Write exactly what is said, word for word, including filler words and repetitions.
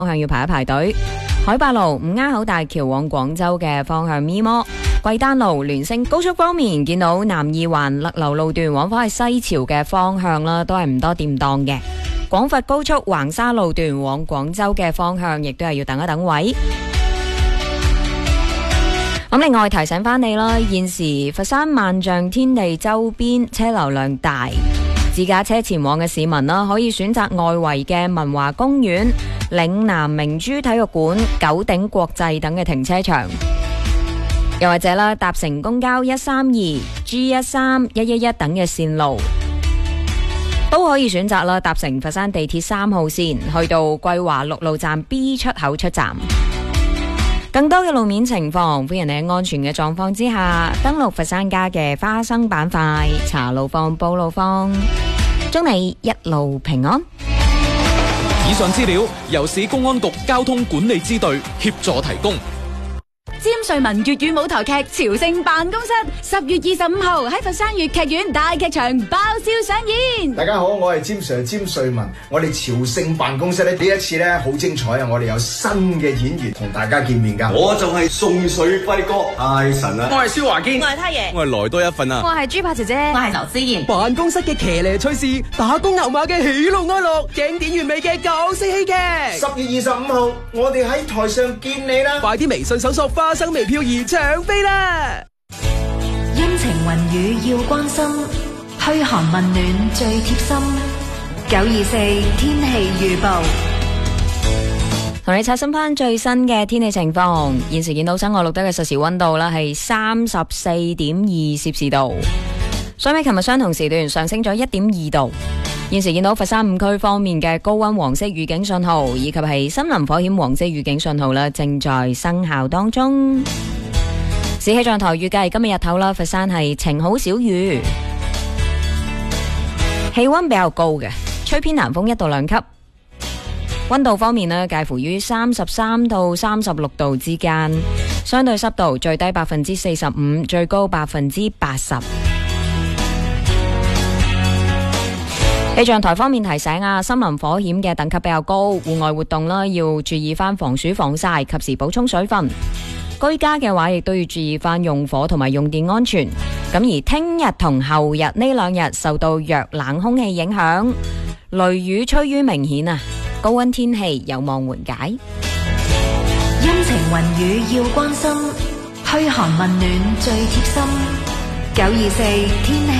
方向要排一排隊。海八路五鴉口大橋往廣州嘅方向咪摩，桂丹路聯升。高速方面見到南二環勒流路段往返去西潮嘅方向啦，都係唔多掂當嘅。廣佛高速橫沙路段往廣州嘅方向亦都係要等一等位。咁另外提醒翻你啦，現時佛山萬象天地周邊車流量大，自駕車前往嘅市民啦，可以選擇外圍嘅文華公園、嶺南明珠體育館、九鼎國際等嘅停車場，又或者啦搭乘公交一三二、G 一三、一一一等嘅線路，都可以選擇啦搭乘佛山地鐵三號線去到桂華陸路站 B 出口出站。更多嘅路面情況，歡迎你喺安全嘅狀況之下登錄佛山家嘅花生板塊，查路況、報路況，祝你一路平安。 以上資料由市公安局交通管理支隊協助提供。 詹瑞文粵語舞台劇《朝聖辦公室》十月二十五號喺佛山粵劇院大劇場爆笑上演。 大家好，我係詹 Sir 詹瑞文。我哋朝聖辦公室咧呢一次咧好精彩啊！我哋有新嘅演員同大家見面噶。 我就係宋水輝哥，太神啦！ 我係蕭華堅， 我係太爺， 我係來多一份啊！ 我係豬扒姐姐， 我係劉思妍。 辦公室嘅騎呢趣事，打工牛馬嘅喜怒哀樂，經典完美嘅搞笑戲劇。 十月二十五號，我哋喺台上見你啦！ 快啲微信搜索花生微漂兒搶飛啦！ 陰晴雲雨要關心，噓寒問暖最貼心。九二四天氣預報， 同你刷新翻最新嘅天氣情況。現時見到室外錄得嘅實時溫度啦係三十四點二攝氏度，相比琴日相同時段上升咗一點二度。現時見到佛山五區方面嘅高溫黃色預警信號以及係森林火險黃色預警信號啦，正在生效當中。市氣象台預計今日日頭啦，佛山係晴好小雨，氣溫比較高嘅，吹偏南風一到兩級。溫度方面呢，介乎於三十三到三十六度之間，相對濕度最低百分之四十五，最高百分之八十。氣象台方面提醒啊，森林火險嘅等級比較高，戶外活動啦要注意翻防暑防曬，及時補充水分。居家嘅話，亦都要注意翻用火同埋用電安全。咁而聽日同後日呢兩日受到弱冷空氣影響，雷雨趨於明顯啊，高溫天氣有望緩解。 陰晴雲雨要關心，噓寒問暖最貼心。九二四天氣